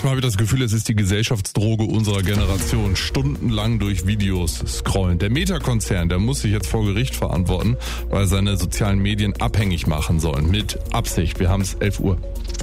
Manchmal habe ich das Gefühl, es ist die Gesellschaftsdroge unserer Generation. Stundenlang durch Videos scrollen. Der Meta-Konzern, der muss sich jetzt vor Gericht verantworten, weil seine sozialen Medien abhängig machen sollen. Mit Absicht. Wir haben es 11 Uhr.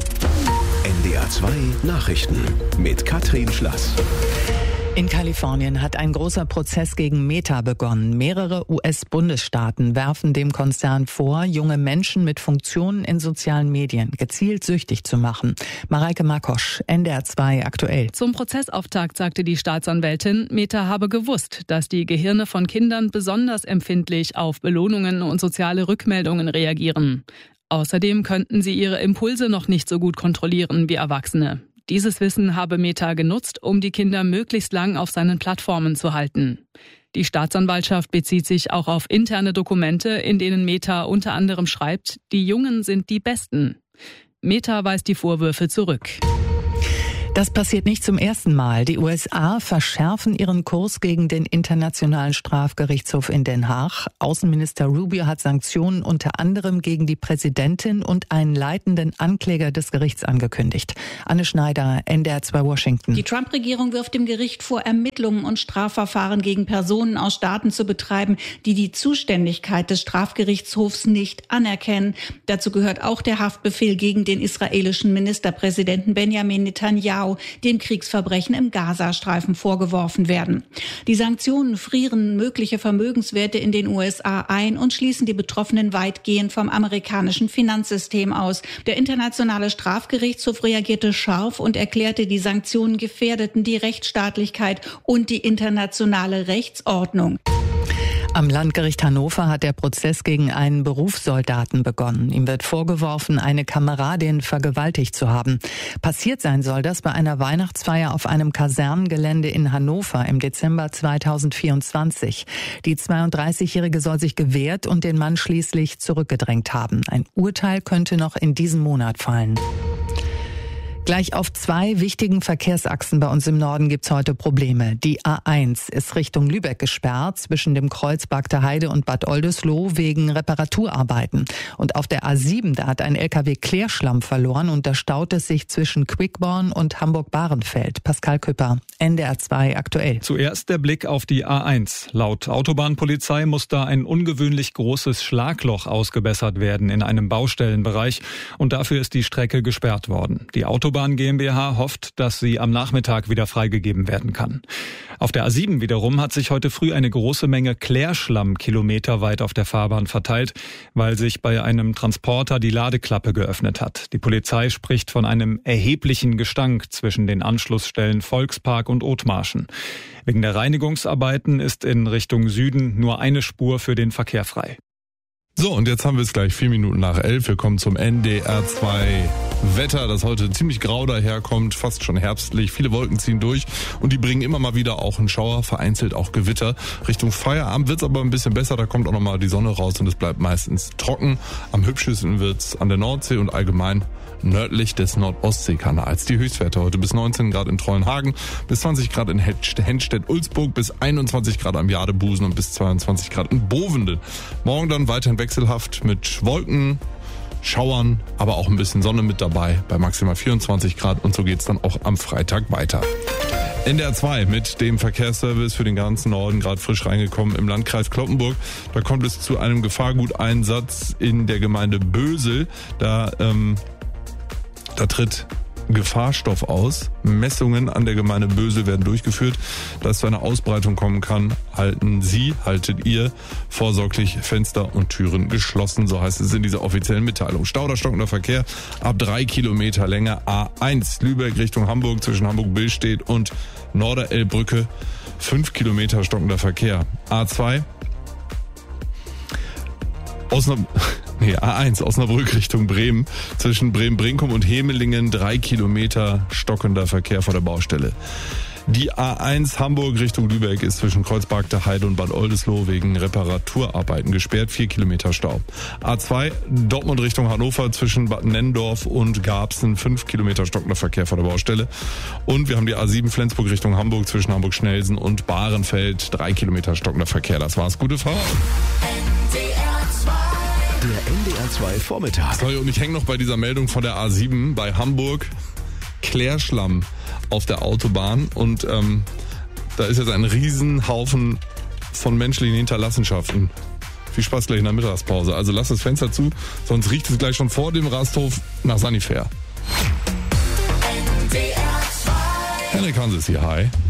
NDR 2 Nachrichten mit Katrin Schlass. In Kalifornien hat ein großer Prozess gegen Meta begonnen. Mehrere US-Bundesstaaten werfen dem Konzern vor, junge Menschen mit Funktionen in sozialen Medien gezielt süchtig zu machen. Mareike Markosch, NDR 2 aktuell. Zum Prozessauftakt sagte die Staatsanwältin, Meta habe gewusst, dass die Gehirne von Kindern besonders empfindlich auf Belohnungen und soziale Rückmeldungen reagieren. Außerdem könnten sie ihre Impulse noch nicht so gut kontrollieren wie Erwachsene. Dieses Wissen habe Meta genutzt, um die Kinder möglichst lang auf seinen Plattformen zu halten. Die Staatsanwaltschaft bezieht sich auch auf interne Dokumente, in denen Meta unter anderem schreibt, die Jungen sind die Besten. Meta weist die Vorwürfe zurück. Das passiert nicht zum ersten Mal. Die USA verschärfen ihren Kurs gegen den Internationalen Strafgerichtshof in Den Haag. Außenminister Rubio hat Sanktionen unter anderem gegen die Präsidentin und einen leitenden Ankläger des Gerichts angekündigt. Anne Schneider, NDR 2 Washington. Die Trump-Regierung wirft dem Gericht vor, Ermittlungen und Strafverfahren gegen Personen aus Staaten zu betreiben, die die Zuständigkeit des Strafgerichtshofs nicht anerkennen. Dazu gehört auch der Haftbefehl gegen den israelischen Ministerpräsidenten Benjamin Netanyahu, dem Kriegsverbrechen im Gazastreifen vorgeworfen werden. Die Sanktionen frieren mögliche Vermögenswerte in den USA ein und schließen die Betroffenen weitgehend vom amerikanischen Finanzsystem aus. Der Internationale Strafgerichtshof reagierte scharf und erklärte, die Sanktionen gefährdeten die Rechtsstaatlichkeit und die internationale Rechtsordnung. Am Landgericht Hannover hat der Prozess gegen einen Berufssoldaten begonnen. Ihm wird vorgeworfen, eine Kameradin vergewaltigt zu haben. Passiert sein soll das bei einer Weihnachtsfeier auf einem Kasernengelände in Hannover im Dezember 2024. Die 32-Jährige soll sich gewehrt und den Mann schließlich zurückgedrängt haben. Ein Urteil könnte noch in diesem Monat fallen. Gleich auf 2 wichtigen Verkehrsachsen bei uns im Norden gibt's heute Probleme. Die A1 ist Richtung Lübeck gesperrt, zwischen dem Kreuz Bagter Heide und Bad Oldesloe wegen Reparaturarbeiten. Und auf der A7, da hat ein LKW Klärschlamm verloren und da staut es sich zwischen Quickborn und Hamburg-Bahrenfeld. Pascal Küpper, NDR 2 aktuell. Zuerst der Blick auf die A1. Laut Autobahnpolizei muss da ein ungewöhnlich großes Schlagloch ausgebessert werden in einem Baustellenbereich und dafür ist die Strecke gesperrt worden. Die Autobahn GmbH hofft, dass sie am Nachmittag wieder freigegeben werden kann. Auf der A7 wiederum hat sich heute früh eine große Menge Klärschlamm kilometerweit auf der Fahrbahn verteilt, weil sich bei einem Transporter die Ladeklappe geöffnet hat. Die Polizei spricht von einem erheblichen Gestank zwischen den Anschlussstellen Volkspark und Othmarschen. Wegen der Reinigungsarbeiten ist in Richtung Süden nur eine Spur für den Verkehr frei. So, und jetzt haben wir es gleich 4 Minuten nach 11. Wir kommen zum NDR 2 Wetter, das heute ziemlich grau daherkommt, fast schon herbstlich. Viele Wolken ziehen durch und die bringen immer mal wieder auch einen Schauer, vereinzelt auch Gewitter. Richtung Feierabend wird's aber ein bisschen besser, da kommt auch nochmal die Sonne raus und es bleibt meistens trocken. Am hübschesten wird's an der Nordsee und allgemein nördlich des Nordostseekanals. Die Höchstwerte heute bis 19 Grad in Trollenhagen, bis 20 Grad in Henstedt-Ulzburg, bis 21 Grad am Jadebusen und bis 22 Grad in Bovenden. Morgen dann weiterhin wechselhaft mit Wolken, Schauern, aber auch ein bisschen Sonne mit dabei bei maximal 24 Grad und so geht's dann auch am Freitag weiter. NDR 2 mit dem Verkehrsservice für den ganzen Norden, gerade frisch reingekommen im Landkreis Cloppenburg. Da kommt es zu einem Gefahrguteinsatz in der Gemeinde Bösel. Da tritt Gefahrstoff aus. Messungen an der Gemeinde Bösel werden durchgeführt. Da es zu einer Ausbreitung kommen kann, haltet ihr vorsorglich Fenster und Türen geschlossen. So heißt es in dieser offiziellen Mitteilung. Stau oder stockender Verkehr ab 3 Kilometer Länge. A1 Lübeck Richtung Hamburg zwischen Hamburg-Billstedt und Norderelbbrücke. 5 Kilometer stockender Verkehr. A2 A1 Osnabrück Richtung Bremen, zwischen Bremen-Brinkum und Hemelingen 3 Kilometer stockender Verkehr vor der Baustelle. Die A1 Hamburg Richtung Lübeck ist zwischen Kreuzberg, Heide und Bad Oldesloe wegen Reparaturarbeiten gesperrt, 4 Kilometer Stau. A2 Dortmund Richtung Hannover zwischen Bad Nennendorf und Garbsen, 5 Kilometer stockender Verkehr vor der Baustelle. Und wir haben die A7 Flensburg Richtung Hamburg zwischen Hamburg-Schnelsen und Bahrenfeld, 3 Kilometer stockender Verkehr. Das war's. Gute Fahrt. Der NDR 2 Vormittag. Sorry, und ich hänge noch bei dieser Meldung von der A7 bei Hamburg. Klärschlamm auf der Autobahn und da ist jetzt ein Riesenhaufen von menschlichen Hinterlassenschaften. Viel Spaß gleich in der Mittagspause. Also lasst das Fenster zu, sonst riecht es gleich schon vor dem Rasthof nach Sanifair. Henrik Hanses hier, hi.